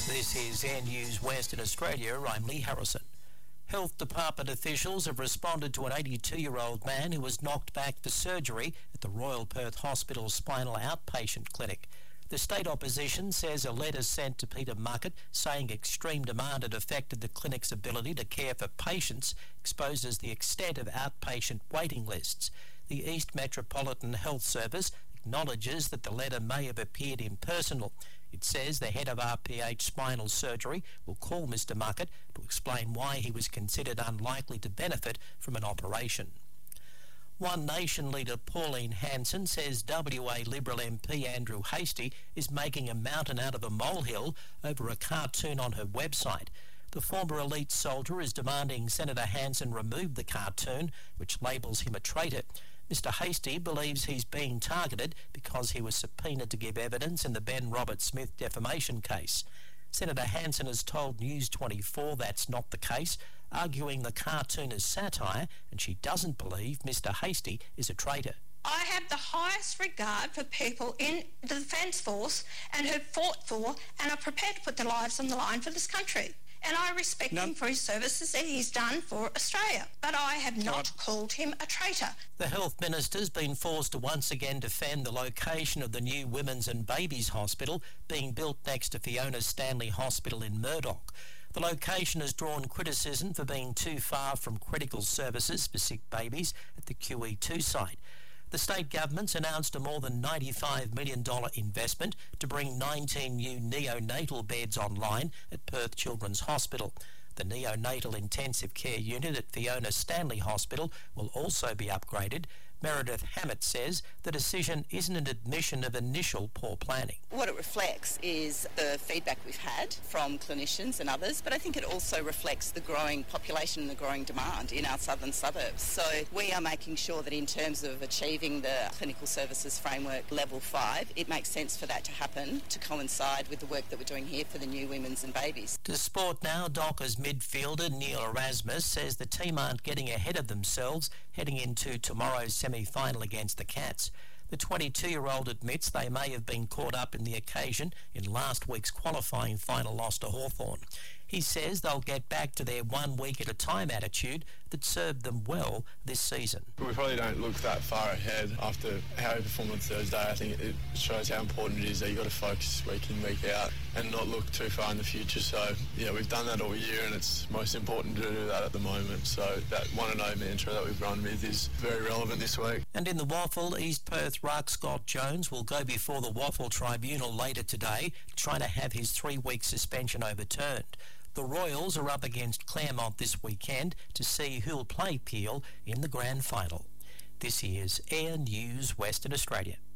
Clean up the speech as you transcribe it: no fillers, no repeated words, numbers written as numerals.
This is Air News Western Australia. I'm Lee Harrison. Health Department officials have responded to an 82-year-old man who was knocked back for surgery at the Royal Perth Hospital Spinal Outpatient Clinic. The state opposition says a letter sent to Peter Muckett saying extreme demand had affected the clinic's ability to care for patients exposes the extent of outpatient waiting lists. The East Metropolitan Health Service acknowledges that the letter may have appeared impersonal. It says the head of RPH Spinal Surgery will call Mr Muckett to explain why he was considered unlikely to benefit from an operation. One Nation leader Pauline Hanson says WA Liberal MP Andrew Hastie is making a mountain out of a molehill over a cartoon on her website. The former elite soldier is demanding Senator Hanson remove the cartoon, which labels him a traitor. Mr Hastie believes he's being targeted because he was subpoenaed to give evidence in the Ben Robert Smith defamation case. Senator Hanson has told News 24 that's not the case, arguing the cartoon is satire and she doesn't believe Mr Hastie is a traitor. I have the highest regard for people in the Defence Force and who fought for and are prepared to put their lives on the line for this country. And I respect him for his services that he's done for Australia. But I have not called him a traitor. The Health Minister's been forced to once again defend the location of the new Women's and Babies Hospital being built next to Fiona Stanley Hospital in Murdoch. The location has drawn criticism for being too far from critical services for sick babies at the QE2 site. The state government's announced a more than $95 million investment to bring 19 new neonatal beds online at Perth Children's Hospital. The neonatal intensive care unit at Fiona Stanley Hospital will also be upgraded. Meredith Hammett says the decision isn't an admission of initial poor planning. What it reflects is the feedback we've had from clinicians and others, but I think it also reflects the growing population and the growing demand in our southern suburbs. So we are making sure that in terms of achieving the Clinical Services Framework Level 5, it makes sense for that to happen to coincide with the work that we're doing here for the new women's and babies. To sport now, Dockers midfielder Neil Erasmus says the team aren't getting ahead of themselves heading into tomorrow's semi-final against the Cats. The 22-year-old admits they may have been caught up in the occasion in last week's qualifying final loss to Hawthorn. He says they'll get back to their 1 week at a time attitude that served them well this season. We probably don't look that far ahead after how we performed on Thursday. I think it shows how important it is that you've got to focus week in, week out and not look too far in the future. So, yeah, we've done that all year and it's most important to do that at the moment. So that 1-0 mantra that we've run with is very relevant this week. And in the WAFL, East Perth ruck Scott Jones will go before the WAFL Tribunal later today, trying to have his 3-week suspension overturned. The Royals are up against Claremont this weekend to see who'll play Peel in the grand final. This is Air News Western Australia.